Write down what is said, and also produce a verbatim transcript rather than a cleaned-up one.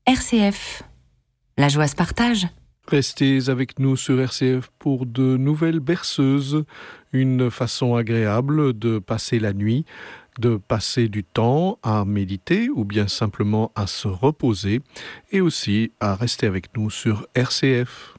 R C F. La joie se partage. Restez avec nous sur R C F pour de nouvelles berceuses, une façon agréable de passer la nuit, de passer du temps à méditer ou bien simplement à se reposer et aussi à rester avec nous sur R C F.